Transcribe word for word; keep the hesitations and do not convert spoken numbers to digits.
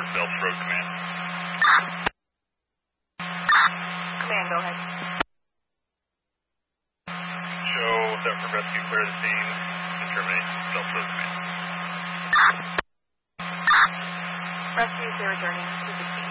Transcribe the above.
Phelps Road Command. Command, go ahead. Show Southern Rescue clear the scene to terminate Phelps Road Command. Rescue is returning to the scene.